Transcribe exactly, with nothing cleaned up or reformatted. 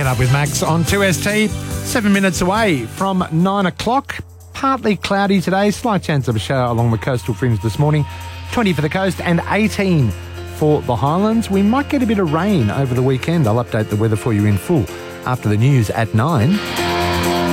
Get Up with Max on two S T, seven minutes away from nine o'clock. Partly cloudy today, slight chance of a shower along the coastal fringe this morning. twenty for the coast and eighteen for the Highlands. We might get a bit of rain over the weekend. I'll update the weather for you in full after the news at nine.